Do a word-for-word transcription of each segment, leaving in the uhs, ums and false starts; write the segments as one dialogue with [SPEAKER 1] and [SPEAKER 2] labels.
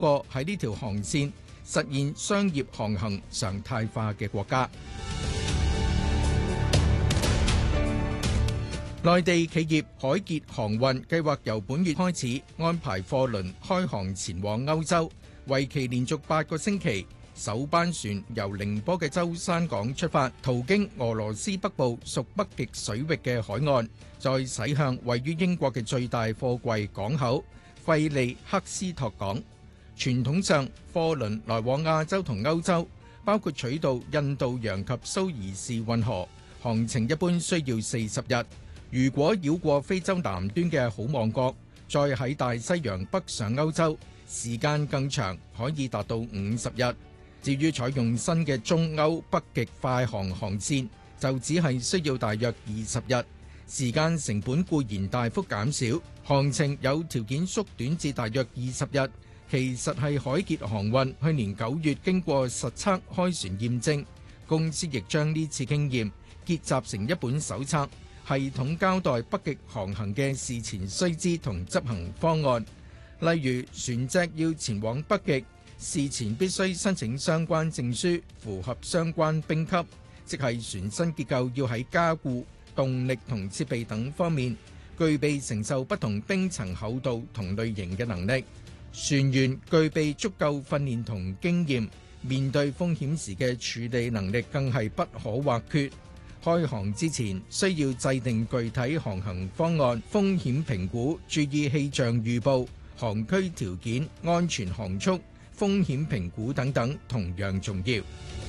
[SPEAKER 1] 個喺呢條航線實現商業航行常態化嘅國家。內地企業海傑航運計劃由本月開始安排貨輪開航前往歐洲，為期連續八個星期。首班船由寧波嘅舟山港出發，途經俄羅斯北部屬北極水域嘅海岸，再駛向位於英國嘅最大貨櫃港口費利克斯托港。傳統上，貨輪來往亞洲同歐洲，包括取道印度洋及蘇伊士運河，航程一般需要四十日。如果繞過非洲南端嘅好望角，再喺大西洋北上歐洲，時間更長，可以達到五十日。至於採用新嘅中歐北極快航航線，就只係需要大約二十日，時間成本固然大幅減少，航程有條件縮短至大約二十日。其實係海傑航運去年九月經過實測開船驗證，公司亦將呢次經驗結集成一本手冊，系統交代北極航行嘅事前須知同執行方案。例如船隻要前往北極，事前必須申請相關證書，符合相關冰級，即係船身結構要喺加固、動力同設備等方面具備承受不同冰層厚度同類型嘅能力。船員具備足夠訓練同經驗，面對風險時嘅處理能力更係不可或缺。開航之前需要制定具體航行方案、風險評估，注意氣象預報、航區條件、安全航速、風險評估等等，同樣重要。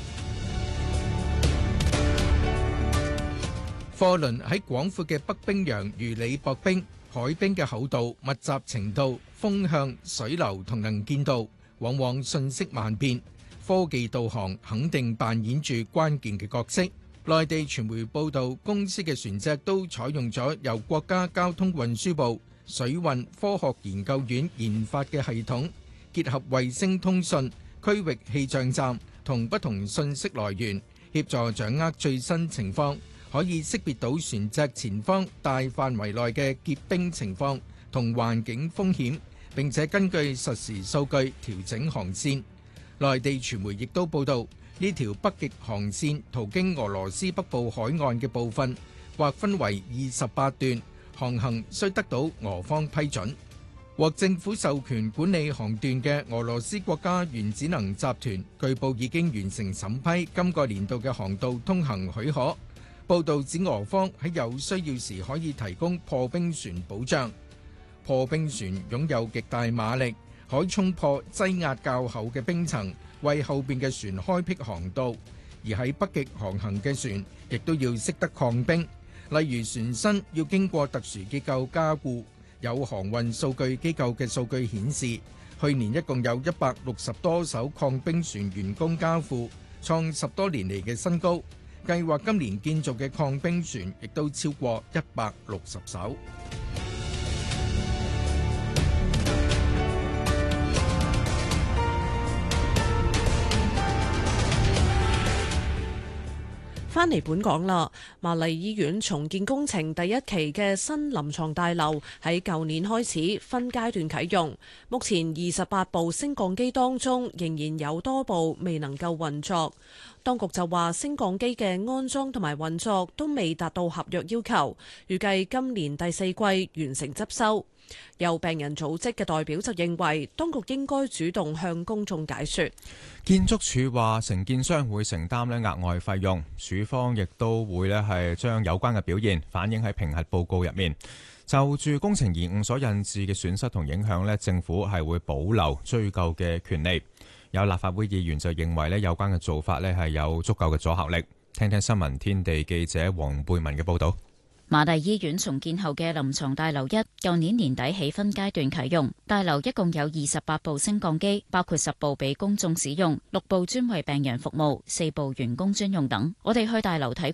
[SPEAKER 1] 貨輪喺廣闊嘅北冰洋如履薄冰，海冰嘅厚度、密集程度、風向、水流同能見度，往往瞬息萬變。科技導航肯定扮演住關鍵嘅角色。內地傳媒報道，公司嘅船隻都採用咗由國家交通運輸部水運科學研究院研發嘅系統，結合衛星通訊、區域氣象站同不同信息來源，協助掌握最新情況，可以識別到船隻前方大範圍內嘅結冰情況同環境風險，並且根據實時數據調整航線。內地傳媒亦都報道，呢條北極航線途經俄羅斯北部海岸嘅部分，劃分為二十八段，航行需得到俄方批准。獲政府授權管理航段嘅俄羅斯國家原子能集團，據報已經完成審批今個年度嘅航道通行許可。報道指俄方喺有需要時可以提供破冰船保障。破冰船擁有極大馬力，可衝破擠壓較厚嘅冰層，為後邊嘅船開闢航道。而喺北極航行嘅船亦都要識得抗冰，例如船身要經過特殊結構加固。有航運數據機構嘅數據顯示，去年一共有一百六十多艘抗冰船完工交付，創十多年嚟嘅新高。計劃今年建造嘅抗冰船亦都超過一百六十艘。
[SPEAKER 2] 返嚟本港啦，瑪麗醫院重建工程第一期嘅新臨床大樓喺舊年開始分階段啟用，目前二十八部升降機當中仍然有多部未能夠運作。當局就話升降機嘅安裝同埋運作都未達到合約要求，預計今年第四季完成執收。有病人組織嘅代表就認為，當局應該主動向公眾解說。
[SPEAKER 3] 建築署話，承建商會承擔咧額外費用，署方亦都會咧係將有關嘅表現反映喺評核報告入面。就住工程延誤所引致嘅損失同影響咧，政府係會保留追究嘅權利。有立法會議員就認為咧，有關嘅做法咧係有足夠嘅阻嚇力。聽聽新聞天地記者黃貝文嘅報導。
[SPEAKER 4] 瑪麗醫院重建後嘅臨床大樓一，舊年年底起分階段啟用。大樓一共有二十八部升降機，包括十部俾公眾使用，六部專為病人服務，四部員工專用等。我哋去大樓睇過。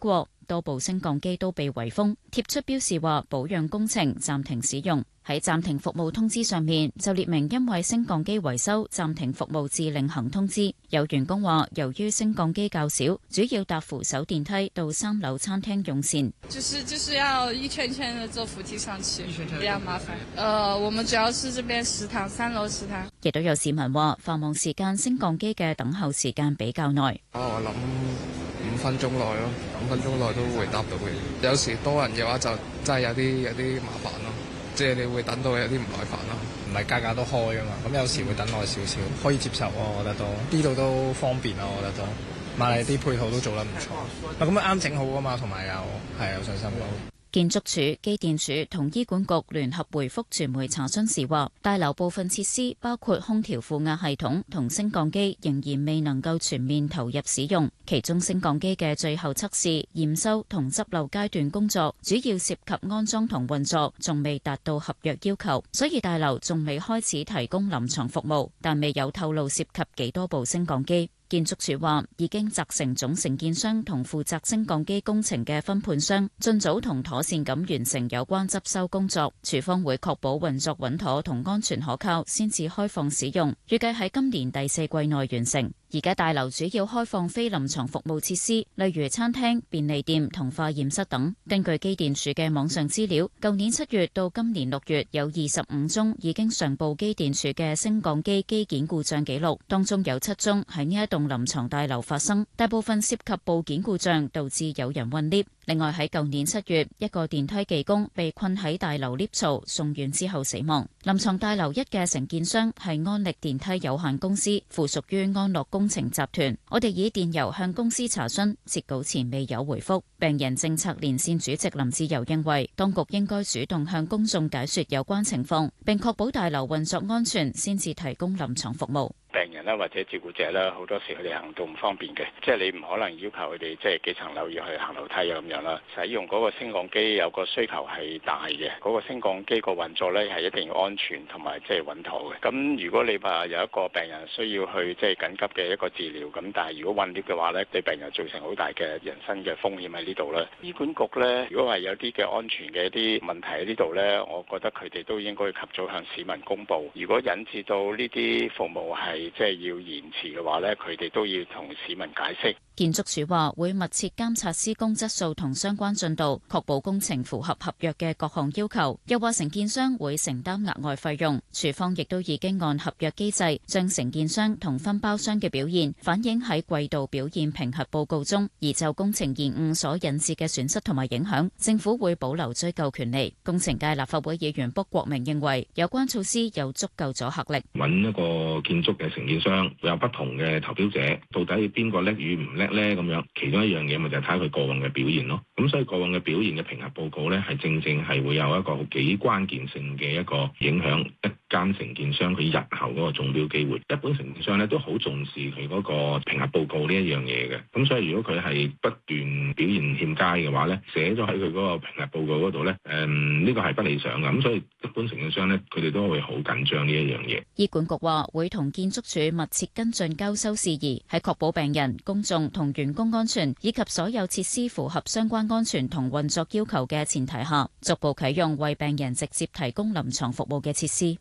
[SPEAKER 4] 多部升降機都被圍封，貼出標示話保養工程暫停使用。喺暫停服務通知上面就列明因為升降機維修暫停服務至另行通知。有員工話，由於升降機較少，主要搭扶手電梯到三樓餐廳用膳。
[SPEAKER 5] 就是就是要一圈圈的坐扶梯上去，比較麻煩。呃，我們主要是這邊食堂三樓食堂。
[SPEAKER 4] 亦都有市民話，繁忙時間升降機嘅等候時間比較耐。
[SPEAKER 6] 啊，我諗五分鐘內咯，五分鐘內都會搭到嘅。有時多人嘅話就真係有啲有啲麻煩咯。即係你會等到有啲唔耐煩咯，唔係家家都開㗎嘛，咁有時會等耐少少，可以接受咯，我覺得都呢度都方便咯，我覺得都買嚟啲配套都做得唔錯，啊咁啱整好㗎嘛，同埋有係有信心咯。
[SPEAKER 4] 建築署、機電署同醫管局聯合回覆傳媒查詢時話，大樓部分設施包括空調負壓系統同升降機仍然未能夠全面投入使用，其中升降機嘅最後測試、驗收同執漏階段工作主要涉及安裝同運作，仲未達到合約要求，所以大樓仲未開始提供臨床服務，但未有透露涉及幾多部升降機。建築署話已經責成總承建商同負責升降機工程嘅分判商，盡早同妥善咁完成有關執收工作。署方會確保運作穩妥同安全可靠，先至開放使用。預計喺今年第四季內完成。而家大樓主要開放非臨床服務設施，例如餐廳、便利店同化驗室等。根據機電署嘅網上資料，舊年七月到今年六月有二十五宗已經上報機電署嘅升降機機件故障記錄，當中有七宗喺呢一棟臨床大樓發生，大部分涉及部件故障，導致有人困 lift。另外喺舊年七月，一個電梯技工被困喺大樓 lift 槽，送院之後死亡。臨床大樓一嘅承建商係安力電梯有限公司，附屬於安樂工程集團。我哋以電郵向公司查詢，截稿前未有回覆。病人政策連線主席林志柔認為，當局應該主動向公眾解說有關情況，並確保大樓運作安全，先至提供臨床服務。
[SPEAKER 7] 病人啦或者照顧者啦，好多時佢哋行動唔方便嘅，即係你唔可能要求佢哋即係幾層樓要去行樓梯啊咁樣啦。使用嗰個升降機有個需求係大嘅，嗰個升降機個運作咧係一定要安全同埋即係穩妥嘅。咁如果你話有一個病人需要去即係緊急嘅一個治療，咁但係如果混亂嘅話咧，對病人造成好大嘅人身嘅風險喺呢度啦。醫管局咧，如果係有啲嘅安全嘅一啲問題喺呢度咧，我覺得佢哋都應該及早向市民公佈。如果引致到呢啲服務係即係要延遲嘅話咧，佢哋都要同市民解釋。
[SPEAKER 4] 建築署話會密切監察施工質素同相關進度，確保工程符合合約嘅各項要求。又話承建商會承擔額外費用，署方亦都已經按合約機制將承建商同分包商嘅表現反映喺季度表現評核報告中。而就工程延誤所引致嘅損失同埋影響，政府會保留追究權利。工程界立法會議員卜國明認為有關措施有足夠阻嚇力。
[SPEAKER 8] 揾一個建築嘅承建商會有不同嘅投標者，到底邊個叻與唔叻咧？咁樣其中一樣嘢咪就係睇佢過往嘅表現咯。咁所以過往嘅表現嘅評核報告咧，係正正係會有一個幾關鍵性嘅一個影響一間承建商佢日後嗰個中標機會。一般承建商咧都好重視佢嗰個評核報告呢一樣嘢嘅。咁所以如果佢係不斷表現欠佳嘅話咧，寫咗喺佢嗰個評核報告嗰度咧，誒呢個係不理想嘅。咁所以一般承建商咧，佢哋都會好緊張呢一樣嘢。
[SPEAKER 4] 醫管局話會同建築署密切跟進交收事宜，喺確保病人、公眾同員工安全以及所有設施符合相關安全同運作要求嘅前提下，逐步啟用為病人直接提供臨床服務嘅設施。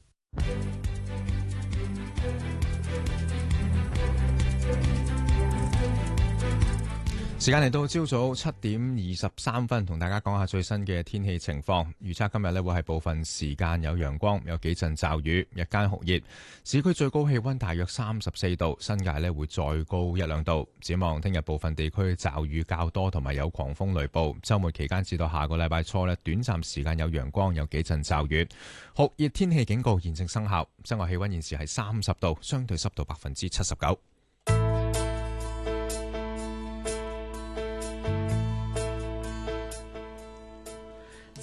[SPEAKER 3] 時間嚟到朝早七點二十三分，同大家講下最新嘅天氣情況。預測今日呢會係部分時間有陽光，有幾陣驟雨，日間酷熱。市區最高氣溫大約三十四度，新界呢會再高一兩度。展望聽日部分地區驟雨較多，同埋有狂風雷暴。週末期間至到下個禮拜初呢，短暫時間有陽光，有幾陣驟雨。酷熱天氣警告現正生效。室外氣溫現時係三十度，相對濕度百分之七十九。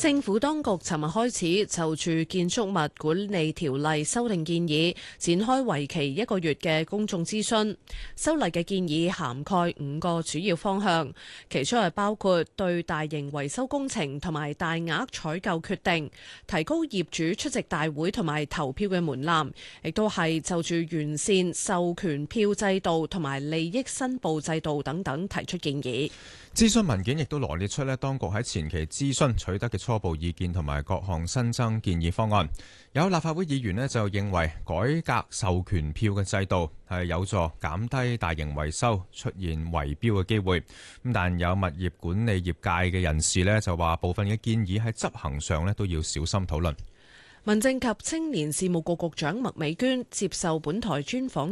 [SPEAKER 2] 政府當局尋日開始就住建築物管理條例修訂建議展開為期一個月嘅公眾諮詢。修例嘅建議涵蓋五個主要方向，其中係包括對大型維修工程同埋大額採購決定提高業主出席大會同埋投票嘅門檻，亦都係就住完善授權票制度同埋利益申報制度等等提出建議。
[SPEAKER 3] 諮詢文件亦都羅列出咧，當局喺前期諮詢取得嘅初步意見同埋各項新增建議方案。有立法會議員咧就認為改革授權票嘅制度係有助減低大型維修出現圍標嘅機會。咁但有物業管理業界嘅人士咧就話，部分嘅建議喺執行上咧都要小心討論。
[SPEAKER 2] 民政及青年事務局局長麥美娟接受本台專訪